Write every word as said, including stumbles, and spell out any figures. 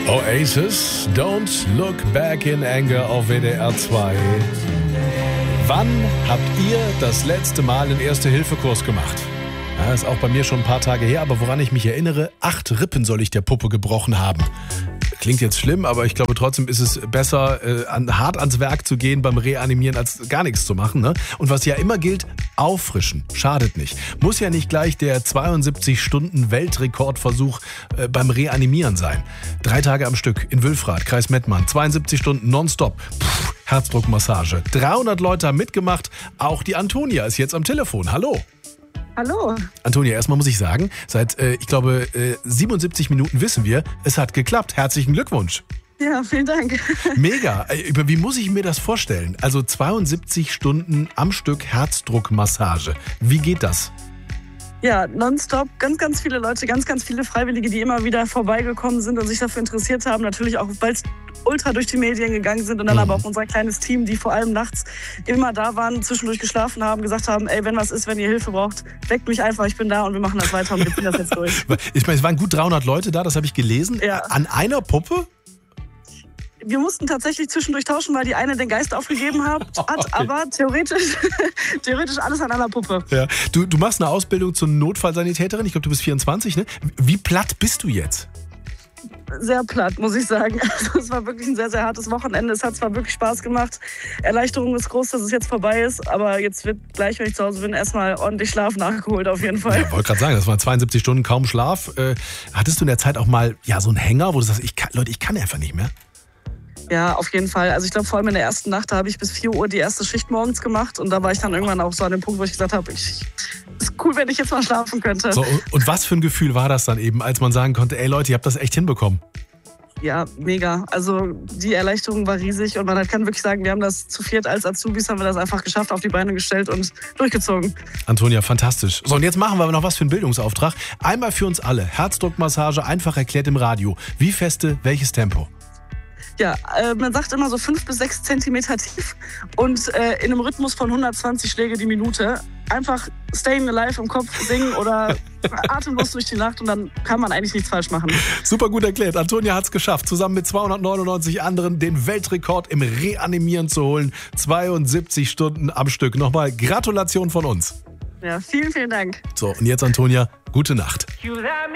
Oasis, Don't Look Back in Anger auf W D R zwei. Wann habt ihr das letzte Mal einen Erste-Hilfe-Kurs gemacht? Ja, ist auch bei mir schon ein paar Tage her, aber woran ich mich erinnere, acht Rippen soll ich der Puppe gebrochen haben. Klingt jetzt schlimm, aber ich glaube trotzdem ist es besser, äh, an, hart ans Werk zu gehen beim Reanimieren, als gar nichts zu machen. Ne? Und was ja immer gilt, auffrischen. Schadet nicht. Muss ja nicht gleich der zweiundsiebzig Stunden Weltrekordversuch äh, beim Reanimieren sein. Drei Tage am Stück in Wülfrath, Kreis Mettmann. zweiundsiebzig Stunden nonstop. Puh, Herzdruckmassage. dreihundert Leute haben mitgemacht. Auch die Antonia ist jetzt am Telefon. Hallo. Hallo. Antonia, erstmal muss ich sagen, seit, äh, ich glaube, äh, siebenundsiebzig Minuten wissen wir, es hat geklappt. Herzlichen Glückwunsch. Ja, vielen Dank. Mega. Äh, wie muss ich mir das vorstellen? Also zweiundsiebzig Stunden am Stück Herzdruckmassage. Wie geht das? Ja, nonstop. Ganz, ganz viele Leute, ganz, ganz viele Freiwillige, die immer wieder vorbeigekommen sind und sich dafür interessiert haben. Natürlich auch, weil es ultra durch die Medien gegangen sind und dann mhm. aber auch unser kleines Team, die vor allem nachts immer da waren, zwischendurch geschlafen haben, gesagt haben, ey, wenn was ist, wenn ihr Hilfe braucht, weckt mich einfach, ich bin da und wir machen das weiter und wir ziehen das jetzt durch. Ich meine, es waren gut dreihundert Leute da, das habe ich gelesen. Ja. An einer Puppe? Wir mussten tatsächlich zwischendurch tauschen, weil die eine den Geist aufgegeben hat, okay. aber theoretisch, theoretisch alles an einer Puppe. Ja. Du, du machst eine Ausbildung zur Notfallsanitäterin, ich glaube, du bist vierundzwanzig, ne? Wie platt bist du jetzt? Sehr platt, muss ich sagen. Also, es war wirklich ein sehr, sehr hartes Wochenende. Es hat zwar wirklich Spaß gemacht. Erleichterung ist groß, dass es jetzt vorbei ist. Aber jetzt wird gleich, wenn ich zu Hause bin, erstmal ordentlich Schlaf nachgeholt, auf jeden Fall. Ich ja, wollte gerade sagen, das waren zweiundsiebzig Stunden kaum Schlaf. Äh, hattest du in der Zeit auch mal ja, so einen Hänger, wo du sagst, ich kann, Leute, ich kann einfach nicht mehr? Ja, auf jeden Fall. Also ich glaube, vor allem in der ersten Nacht, da habe ich bis vier Uhr die erste Schicht morgens gemacht. Und da war ich dann irgendwann auch so an dem Punkt, wo ich gesagt habe, ich, ist cool, wenn ich jetzt mal schlafen könnte. So, und was für ein Gefühl war das dann eben, als man sagen konnte, ey Leute, ihr habt das echt hinbekommen? Ja, mega. Also die Erleichterung war riesig und man kann wirklich sagen, wir haben das zu viert als Azubis, haben wir das einfach geschafft, auf die Beine gestellt und durchgezogen. Antonia, fantastisch. So, und jetzt machen wir noch was für einen Bildungsauftrag. Einmal für uns alle. Herzdruckmassage, einfach erklärt im Radio. Wie feste, welches Tempo? Ja, äh, man sagt immer so fünf bis sechs Zentimeter tief und äh, in einem Rhythmus von hundertzwanzig Schläge die Minute. Einfach Staying Alive im Kopf singen oder atemlos durch die Nacht und dann kann man eigentlich nichts falsch machen. Super gut erklärt. Antonia hat es geschafft, zusammen mit zweihundertneunundneunzig anderen den Weltrekord im Reanimieren zu holen. zweiundsiebzig Stunden am Stück. Nochmal Gratulation von uns. Ja, vielen, vielen Dank. So, und jetzt Antonia, gute Nacht.